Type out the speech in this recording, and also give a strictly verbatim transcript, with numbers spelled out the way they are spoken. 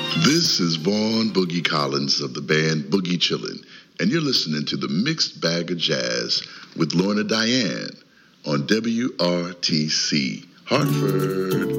This is Vaughn Boogie Collins of the band Boogie Chillin', and you're listening to the Mixed Bag of Jazz with Lorna Diane on W R T C, Hartford.